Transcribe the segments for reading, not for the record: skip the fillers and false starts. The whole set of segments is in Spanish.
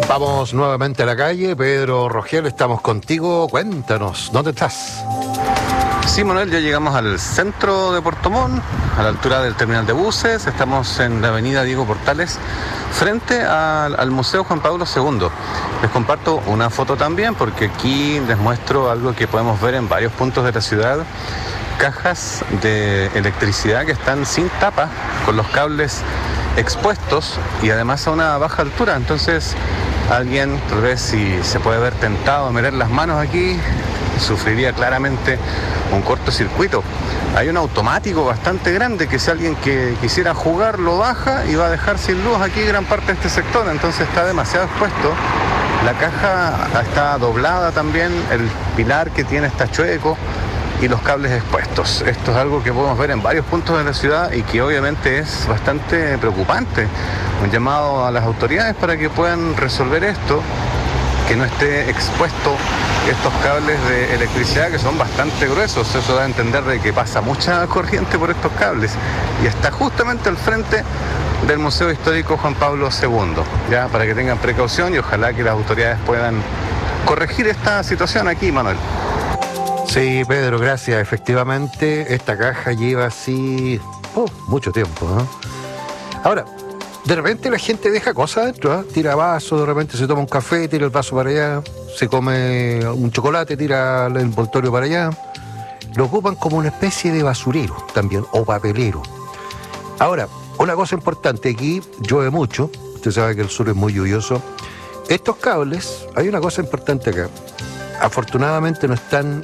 Vamos nuevamente a la calle. Pedro Rogel, estamos contigo. Cuéntanos, ¿dónde estás? Sí, Manuel, ya llegamos al centro de Puerto Montt, a la altura del terminal de buses. Estamos en la avenida Diego Portales, frente al Museo Juan Pablo II. Les comparto una foto también, porque aquí les muestro algo que podemos ver en varios puntos de la ciudad. Cajas de electricidad que están sin tapa, con los cables expuestos y además a una baja altura. Entonces, alguien, tal vez si se puede ver tentado a meter las manos aquí, sufriría claramente un cortocircuito. Hay un automático bastante grande que si alguien que quisiera jugar lo baja y va a dejar sin luz aquí gran parte de este sector, entonces está demasiado expuesto. La caja está doblada también, el pilar que tiene está chueco y los cables expuestos. Esto es algo que podemos ver en varios puntos de la ciudad y que obviamente es bastante preocupante. Un llamado a las autoridades para que puedan resolver esto, que no esté expuesto estos cables de electricidad que son bastante gruesos. Eso da a entender de que pasa mucha corriente por estos cables y está justamente al frente del Museo Histórico Juan Pablo II, ya, para que tengan precaución y ojalá que las autoridades puedan corregir esta situación aquí, Manuel. Sí, Pedro, gracias. Efectivamente, esta caja lleva así mucho tiempo, ¿no? Ahora, de repente la gente deja cosas adentro, ¿eh? Tira vasos, de repente se toma un café, tira el vaso para allá, se come un chocolate, tira el envoltorio para allá. Lo ocupan como una especie de basurero también, o papelero. Ahora, una cosa importante, aquí llueve mucho, usted sabe que el sur es muy lluvioso. Estos cables, hay una cosa importante acá. Afortunadamente no están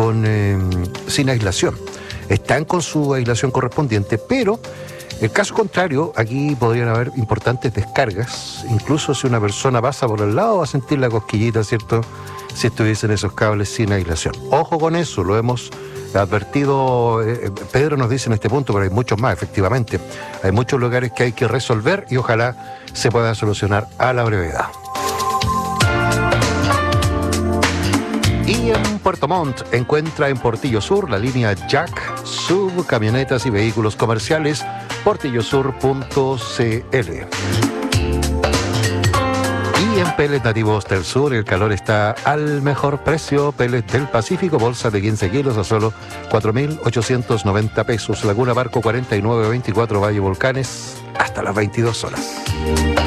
sin aislación, están con su aislación correspondiente, pero en caso contrario, aquí podrían haber importantes descargas, incluso si una persona pasa por el lado va a sentir la cosquillita, ¿cierto?, si estuviesen esos cables sin aislación. Ojo con eso, lo hemos advertido, Pedro nos dice en este punto, pero hay muchos más, efectivamente. Hay muchos lugares que hay que resolver y ojalá se pueda solucionar a la brevedad. Y en Puerto Montt encuentra en Portillo Sur la línea Jack, sub, camionetas y vehículos comerciales, portillosur.cl. Y en Pellets Nativos del Sur el calor está al mejor precio. Pellets del Pacífico, bolsa de 15 kilos a solo 4.890 pesos. Laguna Barco 4924, Valle Volcanes, hasta las 22 horas.